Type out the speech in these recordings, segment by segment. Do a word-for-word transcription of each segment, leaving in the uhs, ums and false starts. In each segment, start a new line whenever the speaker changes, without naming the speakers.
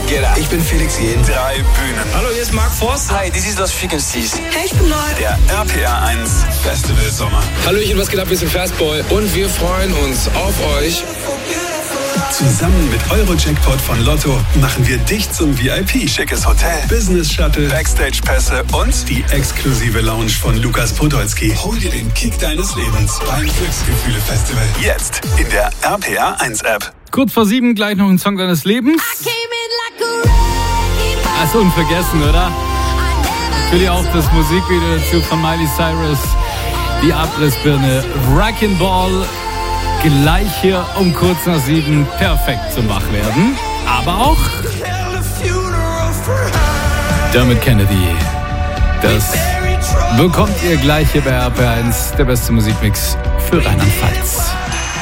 Get up.
Ich bin Felix Jähn.
Drei Bühnen.
Hallo, hier ist Mark Forster.
Hi, this is Los Frequencies.
Hey, ich bin Neu.
Der R P R eins Festival Sommer.
Hallöchen, was geht ab? Wir sind Fastboy und wir freuen uns auf euch.
Zusammen mit Euro-Jackpot von Lotto machen wir dich zum V I P.
Schickes Hotel,
Business Shuttle,
Backstage-Pässe und
die exklusive Lounge von Lukas Podolski. Hol dir den Kick deines Lebens beim Glücksgefühle-Festival.
jetzt in der R P R eins App.
Kurz vor sieben gleich noch ein Song deines Lebens. Das ist unvergessen, oder? Natürlich auch das Musikvideo dazu von Miley Cyrus. Die Abrissbirne Wrecking Ball. Gleich hier um kurz nach sieben perfekt zum Wachwerden. Aber auch Dermot Kennedy. Das bekommt ihr gleich hier bei R P R eins, der beste Musikmix für Rheinland-Pfalz.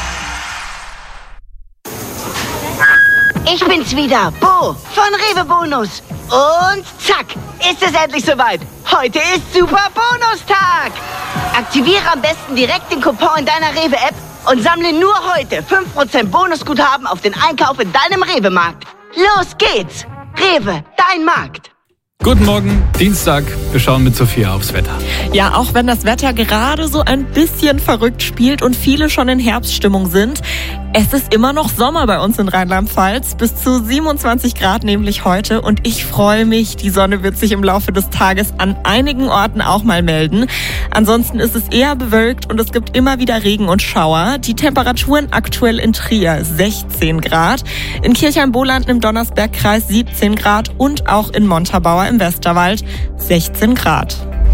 Ich bin's wieder, Bo von Rewe Bonus. Und zack, ist es endlich soweit. Heute ist Super Bonustag. Aktiviere am besten direkt den Coupon in deiner Rewe-App und sammle nur heute fünf Prozent Bonusguthaben auf den Einkauf in deinem Rewe-Markt. Los geht's. Rewe, dein Markt.
Guten Morgen, Dienstag. Wir schauen mit Sophia aufs Wetter.
Ja, auch wenn das Wetter gerade so ein bisschen verrückt spielt und viele schon in Herbststimmung sind, es ist immer noch Sommer bei uns in Rheinland-Pfalz. Bis zu siebenundzwanzig Grad nämlich heute. Und ich freue mich, die Sonne wird sich im Laufe des Tages an einigen Orten auch mal melden. Ansonsten ist es eher bewölkt und es gibt immer wieder Regen und Schauer. Die Temperaturen aktuell in Trier sechzehn Grad, in Kirchheim-Boland im Donnersbergkreis siebzehn Grad und auch in Montabaur im Westerwald sechzehn Grad.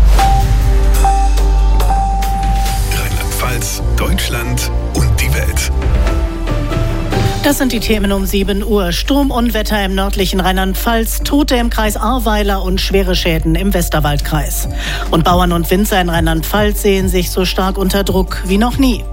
Rheinland-Pfalz, Deutschland und die Welt.
Das sind die Themen um sieben Uhr. Sturm und Wetter im nördlichen Rheinland-Pfalz, Tote im Kreis Ahrweiler und schwere Schäden im Westerwaldkreis. Und Bauern und Winzer in Rheinland-Pfalz sehen sich so stark unter Druck wie noch nie.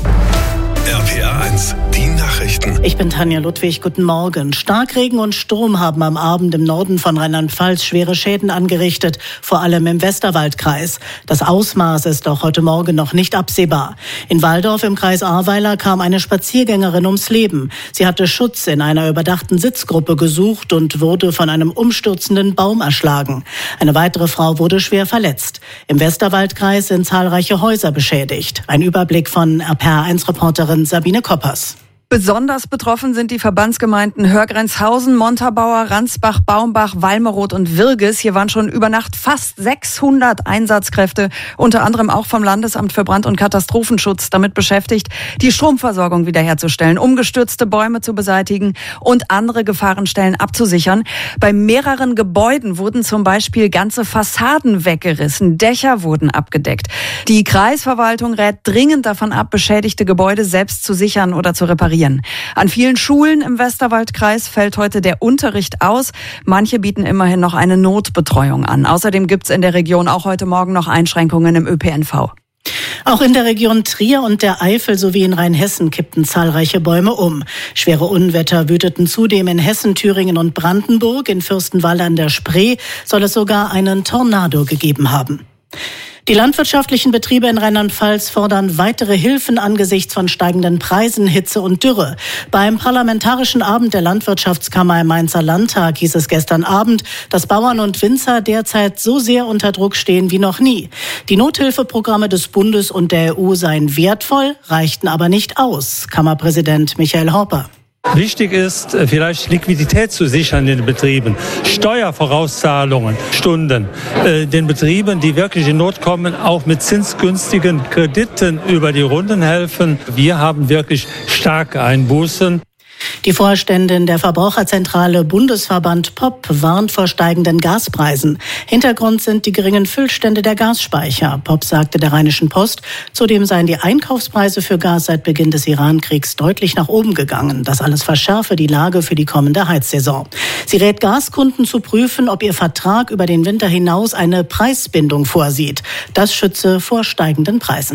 R P R eins, die Nachrichten.
Ich bin Tanja Ludwig, guten Morgen. Starkregen und Sturm haben am Abend im Norden von Rheinland-Pfalz schwere Schäden angerichtet, vor allem im Westerwaldkreis. Das Ausmaß ist auch heute Morgen noch nicht absehbar. In Walldorf im Kreis Ahrweiler kam eine Spaziergängerin ums Leben. Sie hatte Schutz in einer überdachten Sitzgruppe gesucht und wurde von einem umstürzenden Baum erschlagen. Eine weitere Frau wurde schwer verletzt. Im Westerwaldkreis sind zahlreiche Häuser beschädigt. Ein Überblick von R P R eins Reporterin Sabine Koppers.
Besonders betroffen sind die Verbandsgemeinden Hörgrenzhausen, Montabaur, Ransbach, Baumbach, Walmeroth und Wirges. Hier waren schon über Nacht fast sechshundert Einsatzkräfte, unter anderem auch vom Landesamt für Brand- und Katastrophenschutz, damit beschäftigt, die Stromversorgung wiederherzustellen, umgestürzte Bäume zu beseitigen und andere Gefahrenstellen abzusichern. Bei mehreren Gebäuden wurden zum Beispiel ganze Fassaden weggerissen, Dächer wurden abgedeckt. Die Kreisverwaltung rät dringend davon ab, beschädigte Gebäude selbst zu sichern oder zu reparieren. An vielen Schulen im Westerwaldkreis fällt heute der Unterricht aus. Manche bieten immerhin noch eine Notbetreuung an. Außerdem gibt es in der Region auch heute Morgen noch Einschränkungen im Ö P N V.
Auch in der Region Trier und der Eifel sowie in Rheinhessen kippten zahlreiche Bäume um. Schwere Unwetter wüteten zudem in Hessen, Thüringen und Brandenburg. In Fürstenwalde an der Spree soll es sogar einen Tornado gegeben haben. Die landwirtschaftlichen Betriebe in Rheinland-Pfalz fordern weitere Hilfen angesichts von steigenden Preisen, Hitze und Dürre. Beim Parlamentarischen Abend der Landwirtschaftskammer im Mainzer Landtag hieß es gestern Abend, dass Bauern und Winzer derzeit so sehr unter Druck stehen wie noch nie. Die Nothilfeprogramme des Bundes und der E U seien wertvoll, reichten aber nicht aus. Kammerpräsident Michael Horper.
Wichtig ist, vielleicht Liquidität zu sichern in den Betrieben, Steuervorauszahlungen, Stunden, äh, den Betrieben, die wirklich in Not kommen, auch mit zinsgünstigen Krediten über die Runden helfen. Wir haben wirklich starke Einbußen.
Die Vorständin der Verbraucherzentrale Bundesverband P O P warnt vor steigenden Gaspreisen. Hintergrund sind die geringen Füllstände der Gasspeicher. P O P sagte der Rheinischen Post, zudem seien die Einkaufspreise für Gas seit Beginn des Iran-Kriegs deutlich nach oben gegangen. Das alles verschärfe die Lage für die kommende Heizsaison. Sie rät Gaskunden zu prüfen, ob ihr Vertrag über den Winter hinaus eine Preisbindung vorsieht. Das schütze vor steigenden Preisen.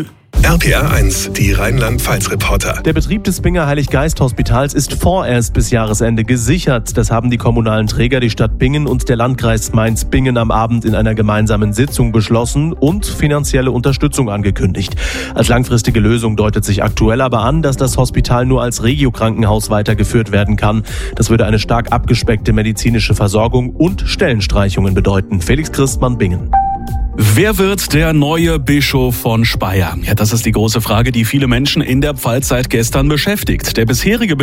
R P R eins, die Rheinland-Pfalz-Reporter.
Der Betrieb des Binger Heiliggeist-Hospitals ist vorerst bis Jahresende gesichert. Das haben die kommunalen Träger, die Stadt Bingen und der Landkreis Mainz-Bingen am Abend in einer gemeinsamen Sitzung beschlossen und finanzielle Unterstützung angekündigt. Als langfristige Lösung deutet sich aktuell aber an, dass das Hospital nur als Regiokrankenhaus weitergeführt werden kann. Das würde eine stark abgespeckte medizinische Versorgung und Stellenstreichungen bedeuten. Felix Christmann, Bingen.
Wer wird der neue Bischof von Speyer? Ja, das ist die große Frage, die viele Menschen in der Pfalz seit gestern beschäftigt. Der bisherige